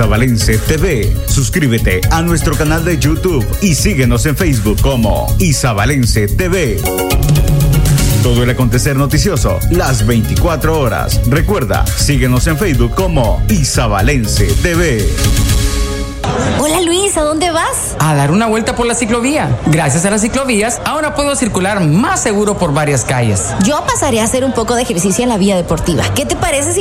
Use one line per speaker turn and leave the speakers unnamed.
Isabalense TV. Suscríbete a nuestro canal de YouTube y síguenos en Facebook como Isabalense TV. Todo el acontecer noticioso, las 24 horas. Recuerda, síguenos en Facebook como Isabalense TV.
Hola Luis, ¿a dónde vas?
A dar una vuelta por la ciclovía. Gracias a las ciclovías, ahora puedo circular más seguro por varias calles.
Yo pasaré a hacer un poco de ejercicio en la vía deportiva. ¿Qué te parece si